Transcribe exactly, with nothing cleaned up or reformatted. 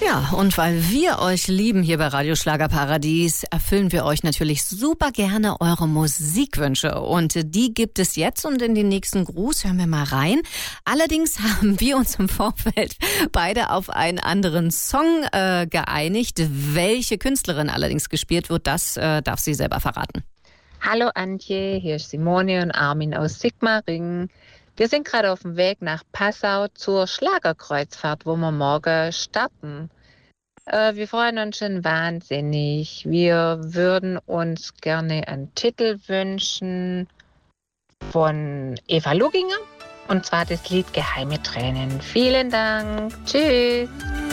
Ja, und weil wir euch lieben hier bei Radio Schlagerparadies, erfüllen wir euch natürlich super gerne eure Musikwünsche. Und die gibt es jetzt und in den nächsten Gruß hören wir mal rein. Allerdings haben wir uns im Vorfeld beide auf einen anderen Song äh, geeinigt. Welche Künstlerin allerdings gespielt wird, das äh, darf sie selber verraten. Hallo Antje, hier ist Simone und Armin aus Sigmaringen. Wir sind gerade auf dem Weg nach Passau zur Schlagerkreuzfahrt, wo wir morgen starten. Äh, wir freuen uns schon wahnsinnig. Wir würden uns gerne einen Titel wünschen von Eva Lugginger, und zwar das Lied Geheime Tränen. Vielen Dank. Tschüss.